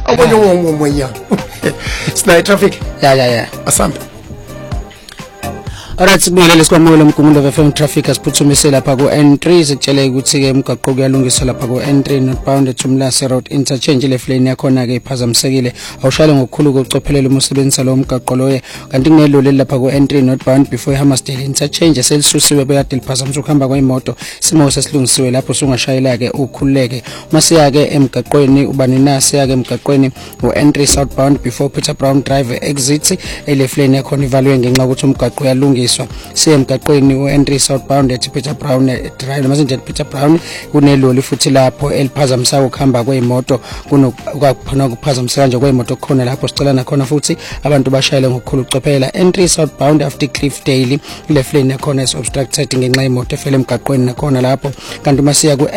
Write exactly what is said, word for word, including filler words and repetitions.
abonye umoya sina traffic ya ya ya asambe. Alright, sibongelele sikwamukela umgumulo F M traffic asiphuthumise lapha ku N three sitshele ukuthi ke umgaqo kuyalungiswa lapha ku N three northbound eThumlase road interchange le flane yakhona ke iphazamisekile awushale ngokukhulu kokucophelela umusebenzisa lo mgaqo loye kanti kuneloli lapha ku N three northbound before Hammersdale interchange selisusiwe bekade liphazamisa ukuhamba kweimoto simo sesilungisiwe lapho sungashayela ke ukhululeke masiya ke emgaqweni ubaninasi yake emgaqweni u N three southbound before Peter Brown Drive exit ele flane yakhona ivalwe ngenxa ukuthi umgaqo uyalungiswa semgaqweni u N three southbound at Peter Brown Drive namazinje Peter Brown kuneloli futhi lapho eliphazamisa ukuhamba kweimoto kunokuphana ukuphazamisa kanje kweimoto khona lapho sicela khona futhi abantu bashayele ngokukhulu uqophela N three southbound after Cliffdale le flane yakhona is obstructed ngenxa yemoto efele emgaqweni nakhona lapho kanti masiya ku